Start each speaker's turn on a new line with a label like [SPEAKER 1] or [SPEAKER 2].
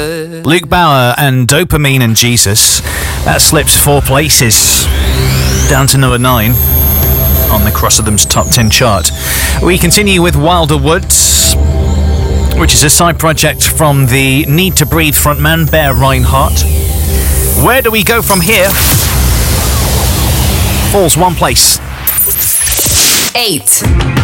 [SPEAKER 1] Luke Bauer and Dopamine and Jesus. That slips 4 places down to number 9 on the Cross of Them's Top 10 chart. We continue with Wilder Woods, which is a side project from the Need to Breathe frontman Bear Reinhardt. Where do we go from here? Falls 1 place.
[SPEAKER 2] 8.